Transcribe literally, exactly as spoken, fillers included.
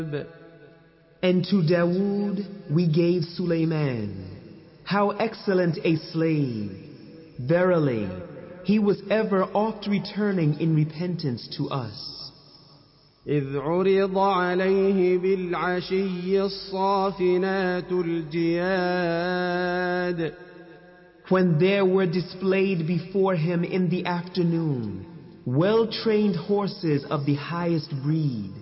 And to Dawood we gave Sulaiman. How excellent a slave! Verily, he was ever oft returning in repentance to us. إذ عرض عليه بالعشي الصافنات الجياد. When there were displayed before him in the afternoon well-trained horses of the highest breed.